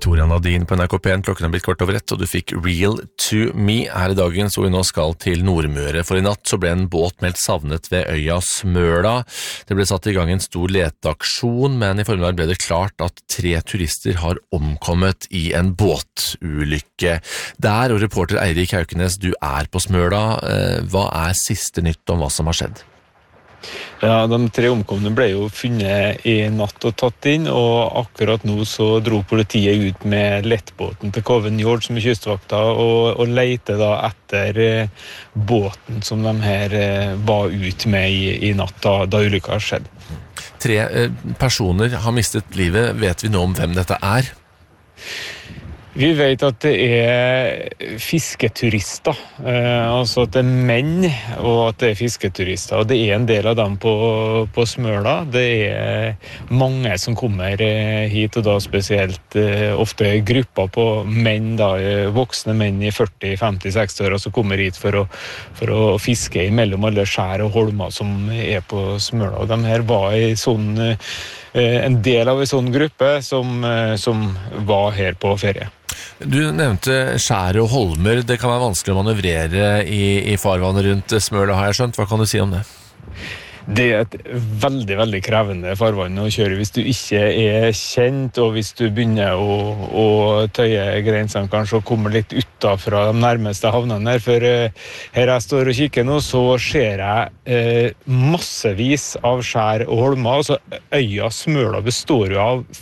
Victoria Nadine på NRK P1, klokken blitt 1:15, og du fikk Real to Me her i dagen, så vi nå skal til Nordmøre. For i natt så ble en båt meldt savnet ved øya Smøla. Det ble satt i gang en stor leteaksjon, men i formiddag ble det klart at 3 turister har omkommet i en båtulykke. Der, og reporter Eirik Haukenes, du er på Smøla. Hva er siste nytt om hva som har skjedd? Ja, de 3 omkomne ble jo funnet i natt og tatt inn, og akkurat nå så dro politiet ut med lettbåten til Cove Njord som er kystvakta, og leter da etter båten som de her var ut med i natt da ulykka skjedde. 3 personer har mistet livet. Vet vi nå om hvem dette er? Vi vet at det er fisketurister, altså at det er menn og at det er fisketurister, og det er en del av dem på Smøla. Det er mange som kommer hit, og da spesielt ofte grupper på menn, da, voksne menn i 40, 50, 60 år, som kommer hit for å fiske mellom alle skjær og holmer som er på Smøla. Og de her var en del av en sånn gruppe som var her på ferie. Du nevnte skjær og holmer. Det kan være vanskelig å manøvrere i farvannet rundt Smøla, har jeg skjønt. Hva kan du si om det? Det er et veldig, veldig krevende farvann å kjøre hvis du ikke er kjent, og hvis du begynner å tøye grensene kanskje og kommer litt utenfra de nærmeste havnene der. For her jeg står og kikker nå, så ser jeg massevis av skjær og holmer. Altså, øya Smøla består jo av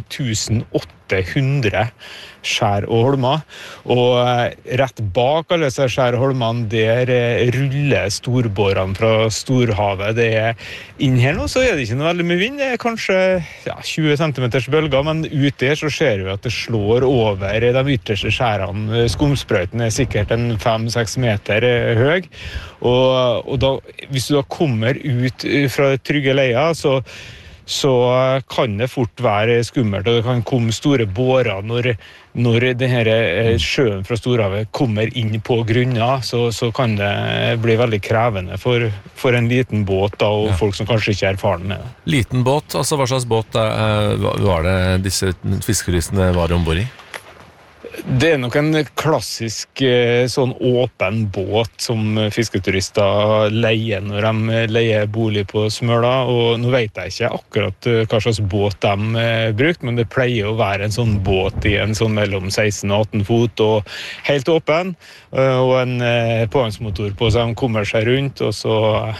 5800 skjær og holmer, og rett bak alle disse skjær og holmene der ruller storbårene fra storhavet. Det er inn her nå, så er det ikke noe veldig mye vind, det er kanskje 20 cm bølger, men ut der så ser vi at det slår over de ytterste skjærene. Skumsprøyten er sikkert en 5-6 meter høy, og da, hvis du da kommer ut fra trygge leier, så kan det fort være skummelt, og det kan komme store bårer når denne sjøen fra Storhavet kommer inn på grunna, så kan det bli veldig krevende for en liten båt da, og folk som kanskje ikke er erfaren med det. Liten båt, altså hva slags båt var det disse fiskeristene var ombord i? Det er nok en klassisk sånn åpen båt som fisketurister leier når de leier bolig på Smøla, og nå vet jeg ikke akkurat hva slags båt de brukt, men det pleier å være en sånn båt i en sånn mellom 16 og 18 fot, og helt åpen, og en påhengsmotor på, så de kommer seg rundt, og så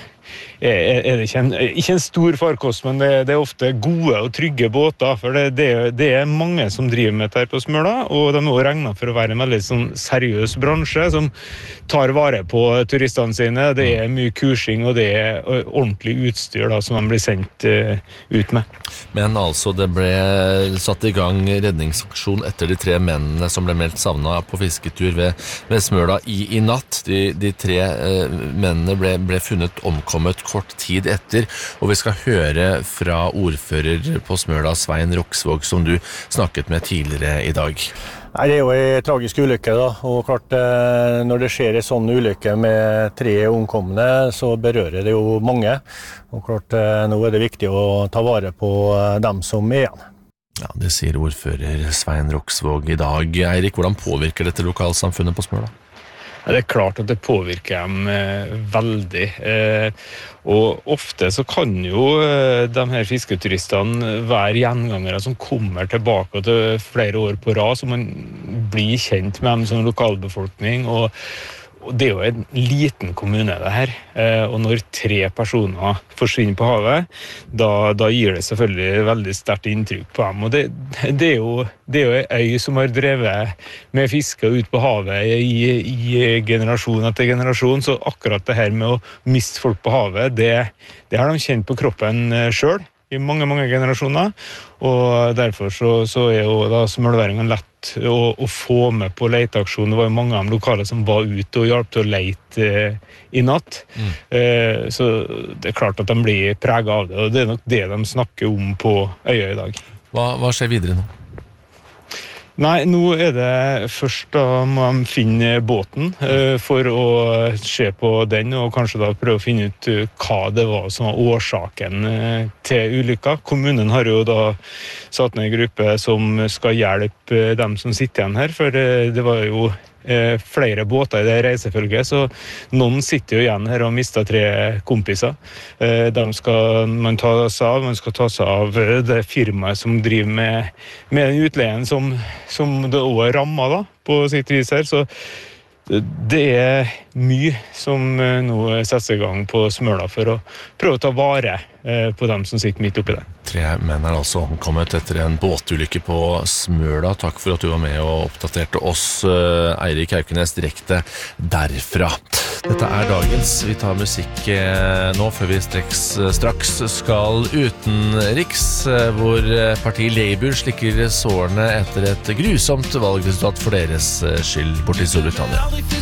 er det ikke en stor farkost, men det er ofte gode og trygge båter, for det er mange som driver med dette her på Smøla, og de er også regnet for å være en veldig sånn seriøs bransje som tar vare på turistene sine. Det er mye kursing, og det er ordentlig utstyr da, som de blir sendt ut med. Men altså, det ble satt i gang redningsaksjon etter de 3 mennene som ble meldt savnet på fisketur ved Smøla i natt. De 3 mennene ble funnet omkommet kort tid etter, og vi skal høre fra ordfører på Smøla, Svein Roksvåg, som du snakket med tidligere i dag. Nei, det er jo en tragisk ulykke da, og klart når det skjer en sånn ulykke med 3 omkomne, så berører det jo mange, og klart nå er det viktig å ta vare på dem som er igjen. Ja, det sier ordfører Svein Roksvåg i dag. Eirik, hvordan påvirker dette lokalsamfunnet på Smøla? Det er klart at det påvirker dem veldig, og ofte så kan jo de her fisketuristene være gjengangere som kommer tilbake til flere år på rad, så man blir kjent med dem som lokalbefolkning, og det er jo en liten kommune det her, og når 3 personer forsvinner på havet, da gir det selvfølgelig veldig sterkt inntrykk på dem, og det er jo en øy som har drevet med fiske ut på havet i generasjon etter generasjon, så akkurat det her med å miste folk på havet, det har de kjent på kroppen selv i mange, mange generasjoner, og derfor så er jo da smølværingene lett å få med på leteaksjonen. Det var jo mange av de lokale som var ute og hjalp til å lete i natt, så det er klart at de blir preget av det, og det er nok det de snakker om på øya i dag. Hva skjer videre nå? Nei, nå det først da man finner båten for å se på den, og kanskje da prøve å finne ut hva det var som var årsaken til ulykka. Kommunen har jo da satt ned en gruppe som skal hjelpe dem som sitter igjen her, for det var jo flere båter i det reisefølget, så noen sitter jo igjen her og mistet 3 kompiser. Dem skal man ta seg av, man skal ta seg av det firmaet som driver med den utleien som det også rammer da, på sitt vis her, så det mye som nå settes i gang på Smøla for å prøve å ta vare på dem som sitter midt oppi det. 3 menn altså omkommet etter en båtulykke på Smøla. Takk for at du var med og oppdaterte oss, Eirik Haukenes, direkte derfra. Dette dagens. Vi tar musikk nå, før vi straks skal utenriks, hvor partiet Labour slikker sårene etter et grusomt valgresultat for deres skyld borti Storbritannia.